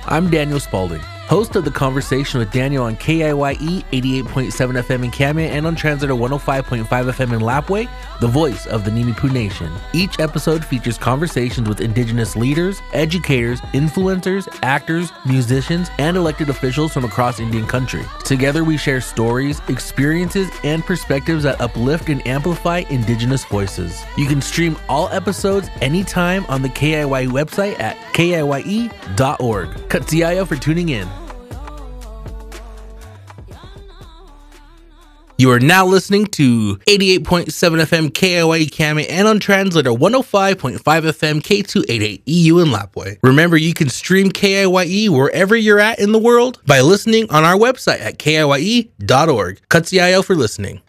I'm Daniel Spalding, host of The Conversation with Daniel on KIYE 88.7 FM in Kamia and on Translator 105.5 FM in Lapwai, the voice of the Nimiipuu Nation. Each episode features conversations with Indigenous leaders, educators, influencers, actors, musicians, and elected officials from across Indian country. Together we share stories, experiences, and perspectives that uplift and amplify Indigenous voices. You can stream all episodes anytime on the KIYE website at kiye.org. Katsiayo for tuning in. You are now listening to 88.7 FM KIYE Kamia and on Translator 105.5 FM K288 EU in Lapwai. Remember, you can stream KIYE wherever you're at in the world by listening on our website at kiye.org. Katsiayo for listening.